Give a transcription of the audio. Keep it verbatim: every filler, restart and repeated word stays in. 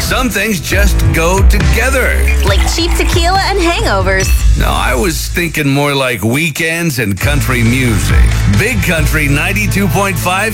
Some things just go together. Like cheap tequila and hangovers. No, I was thinking more like weekends and country music. Big Country ninety-two point five